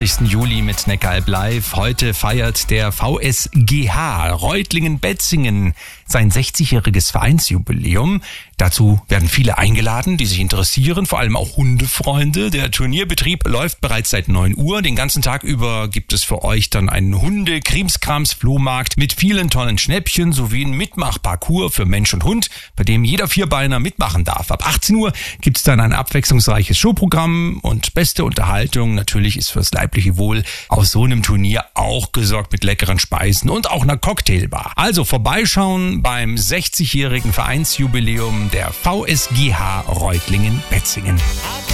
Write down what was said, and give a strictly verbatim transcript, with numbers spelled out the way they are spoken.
zwanzigsten Juli mit Neckaralb Live. Heute feiert der V S G H Reutlingen-Betzingen sein sechzigjähriges Vereinsjubiläum. Dazu werden viele eingeladen, die sich interessieren, vor allem auch Hundefreunde. Der Turnierbetrieb läuft bereits seit neun Uhr. Den ganzen Tag über gibt es für euch dann einen Hunde-Krimskrams-Flohmarkt mit vielen tollen Schnäppchen sowie einen Mitmachparcours für Mensch und Hund, bei dem jeder Vierbeiner mitmachen darf. Ab achtzehn Uhr gibt es dann ein abwechslungsreiches Showprogramm und beste Unterhaltung. Natürlich ist fürs leibliche Wohl aus so einem Turnier auch gesorgt mit leckeren Speisen und auch einer Cocktailbar. Also vorbeischauen beim sechzigjährigen Vereinsjubiläum der V S G H Reutlingen-Betzingen.